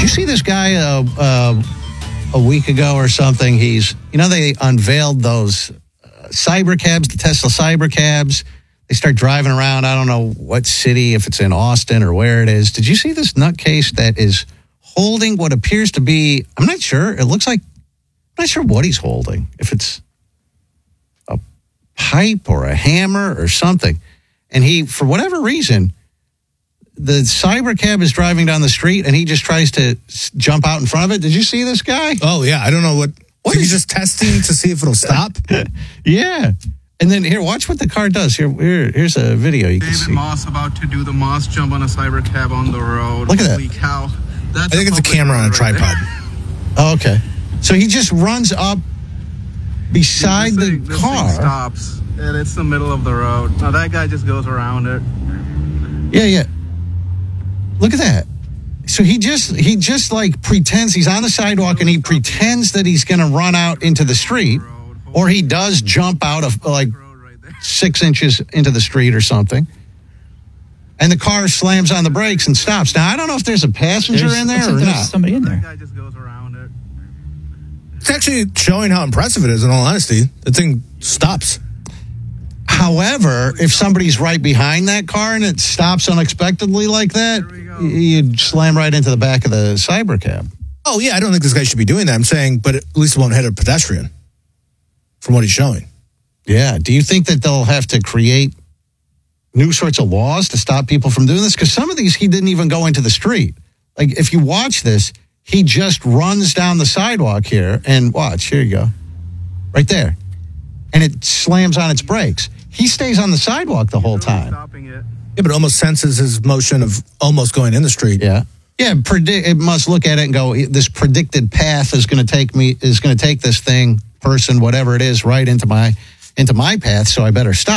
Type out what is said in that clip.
see this guy a week ago or something? They unveiled those cyber cabs, the Tesla cyber cabs. They start driving around. I don't know what city, if it's in Austin or where it is. Did you see this nutcase that is holding what appears to be, I'm not sure. It looks like, I'm not sure what he's holding. If it's a pipe or a hammer or something. And he, for whatever reason, the cyber cab is driving down the street and he just tries to jump out in front of it. Did you see this guy? Oh, yeah. I don't know what is he just testing to see if it'll stop? Yeah. And then here, watch what the car does. Here's a video you can see. David Moss about to do the Moss jump on a cyber cab on the road. Look at that. Holy cow. I think it's a camera on a tripod. Oh, okay. So he just runs up beside the car. Thing stops, and it's the middle of the road. Now that guy just goes around it. Yeah. Look at that. So he just like pretends he's on the sidewalk and he pretends that he's going to run out into the street, or he does jump out of like 6 inches into the street or something. And the car slams on the brakes and stops. Now, I don't know if there's a passenger in there or not. There's somebody in there. That guy just goes around it. It's actually showing how impressive it is, in all honesty. The thing stops. However, if somebody's right behind that car and it stops unexpectedly like that, you'd slam right into the back of the cyber cab. Oh, yeah, I don't think this guy should be doing that. I'm saying, but at least it won't hit a pedestrian from what he's showing. Yeah. Do you think that they'll have to create new sorts of laws to stop people from doing this? Because some of these, he didn't even go into the street. Like, if you watch this, he just runs down the sidewalk here and watch. Here you go. Right there. And it slams on its brakes. He stays on the sidewalk the whole time. Yeah, but it almost senses his motion of almost going in the street. Yeah. Yeah, it must look at it and go, this predicted path is going to take this thing, person, whatever it is, right into my path, so I better stop.